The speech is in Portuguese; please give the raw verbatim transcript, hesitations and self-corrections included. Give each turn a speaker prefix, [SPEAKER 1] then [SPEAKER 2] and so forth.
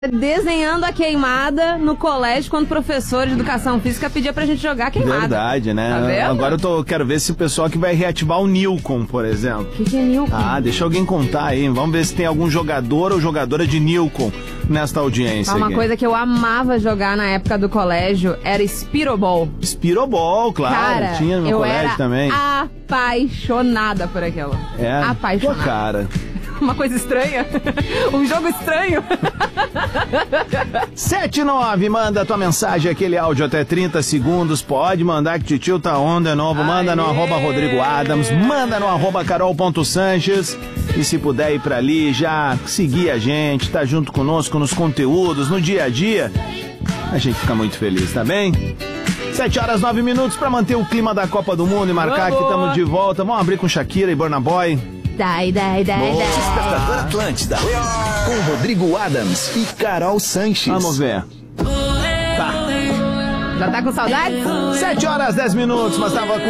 [SPEAKER 1] desenhando a queimada no colégio quando o professor de educação física pedia pra gente jogar a queimada.
[SPEAKER 2] Verdade, né?
[SPEAKER 1] Tá vendo?
[SPEAKER 2] Agora eu tô, quero ver se o pessoal que vai reativar o Nilcon, por exemplo.
[SPEAKER 1] O que, que é Nilcon?
[SPEAKER 2] Ah, deixa alguém contar aí. Vamos ver se tem algum jogador ou jogadora de Nilcon nesta audiência.
[SPEAKER 1] Ah, uma
[SPEAKER 2] aqui.
[SPEAKER 1] coisa que eu amava jogar na época do colégio era Spiroball.
[SPEAKER 2] Spiroball, claro.
[SPEAKER 1] Cara,
[SPEAKER 2] tinha no meu
[SPEAKER 1] eu
[SPEAKER 2] colégio
[SPEAKER 1] era
[SPEAKER 2] também.
[SPEAKER 1] apaixonada por aquilo.
[SPEAKER 2] É,
[SPEAKER 1] apaixonada.
[SPEAKER 2] tua cara.
[SPEAKER 1] Uma coisa estranha. Um jogo estranho.
[SPEAKER 2] sete nove, manda tua mensagem, aquele áudio até trinta segundos. Pode mandar que Titio tá on de novo. Manda no arroba Rodrigo Adams, manda no arroba Carol.Sanches. E se puder ir pra ali, já seguir a gente, tá junto conosco nos conteúdos, no dia a dia, a gente fica muito feliz, tá bem? sete horas nove minutos pra manter o clima da Copa do Mundo e marcar
[SPEAKER 1] Vamos.
[SPEAKER 2] que estamos de volta. Vamos abrir com Shakira e Burna Boy.
[SPEAKER 1] Dai, dai, dai, dai.
[SPEAKER 3] Despertador Atlântida, com Rodrigo Adams e Carol Sanches.
[SPEAKER 2] Vamos ver. Tá.
[SPEAKER 1] Já tá com saudade?
[SPEAKER 2] sete horas dez minutos, mas tava com